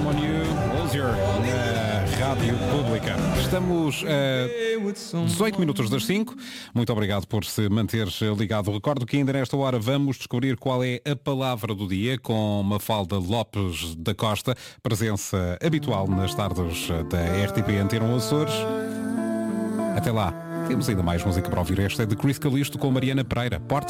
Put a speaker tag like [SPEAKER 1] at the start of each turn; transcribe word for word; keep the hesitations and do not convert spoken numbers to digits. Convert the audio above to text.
[SPEAKER 1] Shame on You, Loser, na Rádio Pública. Estamos a dezoito minutos das cinco. Muito obrigado por se manter ligado. Recordo que ainda nesta hora vamos descobrir qual é a palavra do dia com Mafalda Lopes da Costa, presença habitual nas tardes da R T P Antena Açores. Até lá, temos ainda mais música para ouvir. Esta é de Chris Calisto com Mariana Pereira. Porta